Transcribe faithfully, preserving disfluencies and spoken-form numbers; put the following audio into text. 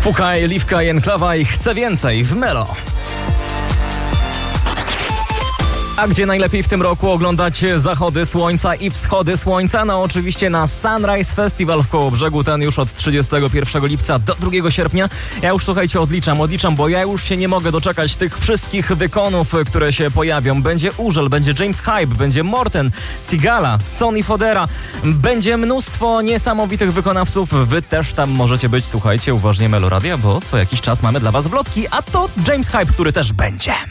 Fukaj, Liwka, Jęklawa i Chcę Więcej w Melo. A gdzie najlepiej w tym roku oglądać zachody słońca i wschody słońca? No oczywiście na Sunrise Festival w Kołobrzegu, ten już od trzydziestego pierwszego lipca do drugiego sierpnia. Ja już, słuchajcie, odliczam, odliczam, bo ja już się nie mogę doczekać tych wszystkich wykonów, które się pojawią. Będzie Urzel, będzie James Hype, będzie Morten, Sigala, Sonny Fodera. Będzie mnóstwo niesamowitych wykonawców. Wy też tam możecie być, słuchajcie, uważnie Meloradia, bo co jakiś czas mamy dla was wlotki, a to James Hype, który też będzie.